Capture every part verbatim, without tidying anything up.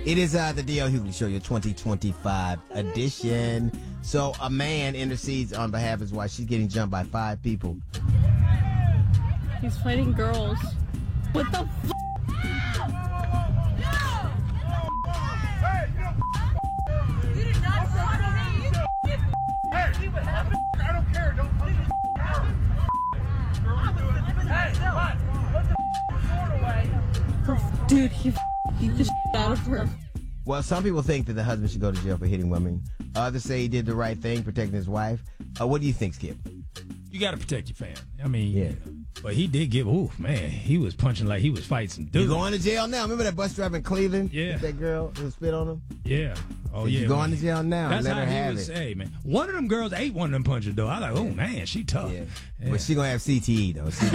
It is uh, the D L Hughley Show, your twenty twenty-five edition. So a man intercedes on behalf of his wife. She's getting jumped by five people. He's fighting girls. What the f***? You did not slap me. Hey, see what happened? I don't care. Don't punch me. Hey, what? Put the sword away. Dude, he f- beat the shit out of her. Well, some people think that the husband should go to jail for hitting women. Others say he did the right thing, protecting his wife. Uh, what do you think, Skip? You got to protect your family. I mean, Yeah. But he did give, ooh, man, he was punching like he was fighting some dudes. You going to jail now? Remember that bus driver in Cleveland? Yeah. That girl who spit on him? Yeah. Oh, So yeah. you going man. to jail now. That's Let how her he have was, it. hey, man. One of them girls ate one of them punches, though. I was like, oh, man, she tough. Yeah. Yeah. But she going to have C T E, though. She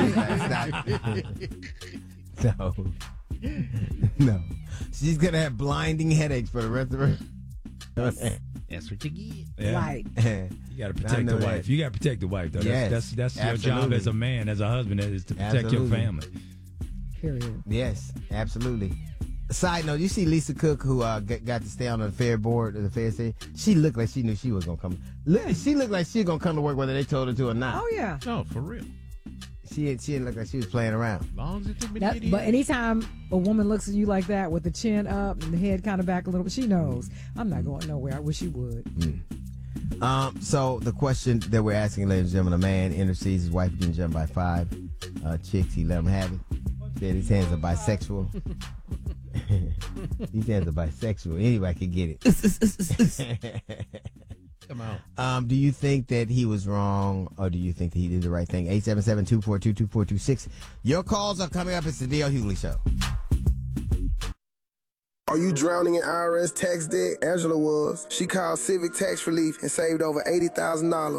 not. No. No. She's going to have blinding headaches for the rest of her. That's what you get. Yeah. Right. You got to protect the know wife. that. You got to protect the wife, though. Yes, That's that's, that's your job absolutely. as a man, as a husband, is to protect Absolutely. your family. Period. Yes, absolutely. Side note, you see Lisa Cook, who uh, got, got to stay on the fair board of the fair city. She looked like she knew she was going to come. Look, she looked like she was going to come to work whether they told her to or not. Oh, yeah. Oh, for real. She, she didn't look like she was playing around. As long as it took me That, to get but in. anytime a woman looks at you like that with the chin up and the head kind of back a little bit, she knows I'm not going nowhere. I wish she would. Um, so the question that we're asking, ladies and gentlemen, a man intercedes his wife getting jumped by five uh, chicks. He let him have it. Said his hands are bisexual. These hands are bisexual. Anybody can get it. Come on. Um, do you think that he was wrong, or do you think that he did the right thing? eight seven seven, two four two, two four two six. Your calls are coming up. It's the D L Hughley Show. Are you drowning in I R S tax debt? Angela was. She called Civic Tax Relief and saved over eighty thousand dollars.